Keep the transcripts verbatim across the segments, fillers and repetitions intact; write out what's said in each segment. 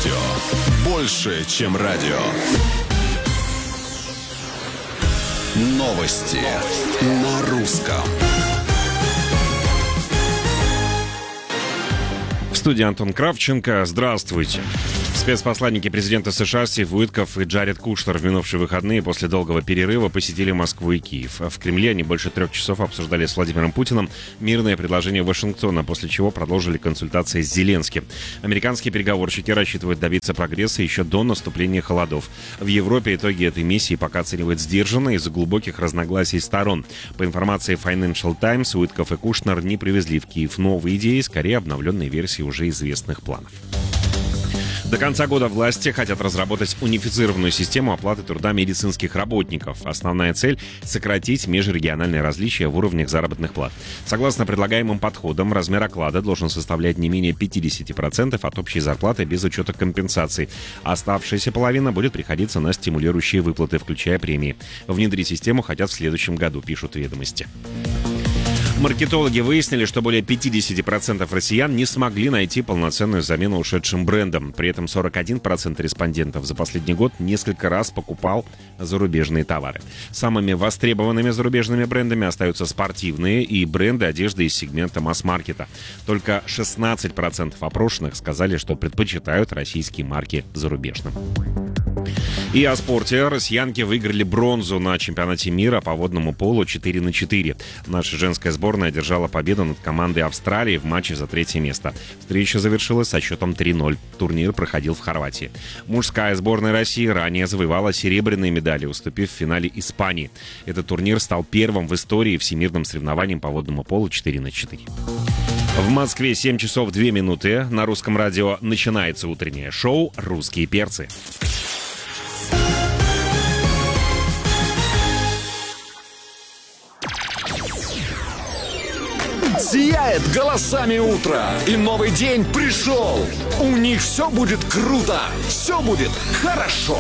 радио. Больше, чем радио. Новости на русском. В студии Антон Кравченко. Здравствуйте. Спецпосланники президента США Стив Уитков и Джаред Кушнер в минувшие выходные после долгого перерыва посетили Москву и Киев. В Кремле они больше трех часов обсуждали с Владимиром Путиным мирное предложение Вашингтона, после чего продолжили консультации с Зеленским. Американские переговорщики рассчитывают добиться прогресса еще до наступления холодов. В Европе итоги этой миссии пока оценивают сдержанно из-за глубоких разногласий сторон. По информации Financial Times, Уитков и Кушнер не привезли в Киев новые идеи, скорее обновленные версии уже известных планов. До конца года власти хотят разработать унифицированную систему оплаты труда медицинских работников. Основная цель – сократить межрегиональные различия в уровнях заработных плат. Согласно предлагаемым подходам, размер оклада должен составлять не менее пятьдесят процентов от общей зарплаты без учета компенсаций. Оставшаяся половина будет приходиться на стимулирующие выплаты, включая премии. Внедрить систему хотят в следующем году, пишут «Ведомости». Маркетологи выяснили, что более пятьдесят процентов россиян не смогли найти полноценную замену ушедшим брендам. При этом сорок один процент респондентов за последний год несколько раз покупал зарубежные товары. Самыми востребованными зарубежными брендами остаются спортивные и бренды одежды из сегмента масс-маркета. Только шестнадцать процентов опрошенных сказали, что предпочитают российские марки зарубежным. И о спорте. Россиянки выиграли бронзу на чемпионате мира по водному полу четыре на четыре. Наша женская сборная одержала победу над командой Австралии в матче за третье место. Встреча завершилась со счетом три ноль. Турнир проходил в Хорватии. Мужская сборная России ранее завоевала серебряные медали, уступив в финале Испании. Этот турнир стал первым в истории всемирным соревнованием по водному полу четыре на четыре. В Москве семь часов две минуты. На русском радио начинается утреннее шоу «Русские перцы». Сияет голосами утро, и новый день пришел. У них все будет круто, все будет хорошо.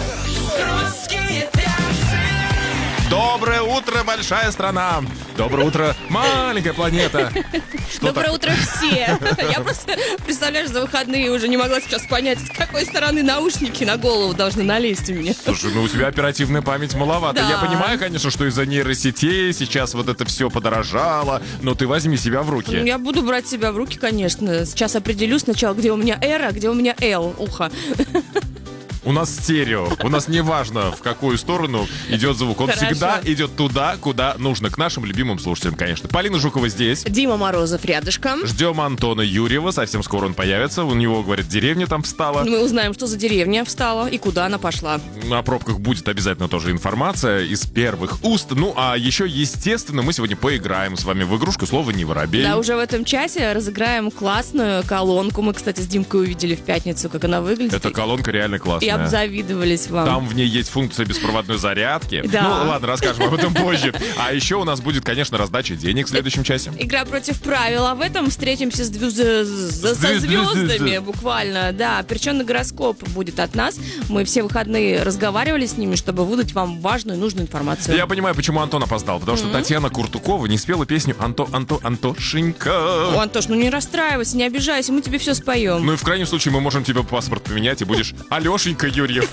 Доброе утро, большая страна! Доброе утро, маленькая планета! Что Доброе так? утро все! Я просто, представляешь, за выходные уже не могла сейчас понять, с какой стороны наушники на голову должны налезть у меня. Слушай, ну у тебя оперативная память маловато. Да. Я понимаю, конечно, что из-за нейросетей сейчас вот это все подорожало, но ты возьми себя в руки. Я буду брать себя в руки, конечно. Сейчас определю сначала, где у меня R, а где у меня L, ухо. У нас стерео. У нас не важно, в какую сторону идет звук. Он Хорошо. всегда идет туда, куда нужно. К нашим любимым слушателям, конечно. Полина Жукова здесь. Дима Морозов рядышком. Ждем Антона Юрьева. Совсем скоро он появится. У него, говорят, деревня там встала. Мы узнаем, что за деревня встала и куда она пошла. О пробках будет обязательно тоже информация из первых уст. Ну, а еще, естественно, мы сегодня поиграем с вами в игрушку «Слово не воробей». Да, уже в этом часе разыграем классную колонку. Мы, кстати, с Димкой увидели в пятницу, как она выглядит. Эта колонка реально классная. И обзавидовались вам. Там в ней есть функция беспроводной зарядки. Да. Ну, ладно, расскажем об этом позже. А еще у нас будет, конечно, раздача денег в следующем часе. Игра против правил, а в этом встретимся с двю- з- з- со звездами, буквально. Да, перченый гороскоп будет от нас. Мы все выходные разговаривали с ними, чтобы выдать вам важную и нужную информацию. Я понимаю, почему Антон опоздал. Потому что Татьяна Куртукова не спела песню «Анто, Анто, Антошенька». О, Антош, ну не расстраивайся, не обижайся, мы тебе все споем. Ну и в крайнем случае мы можем тебе паспорт поменять, и будешь Алешенька Юрьев.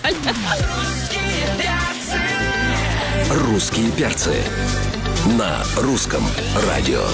Русские перцы на русском радио.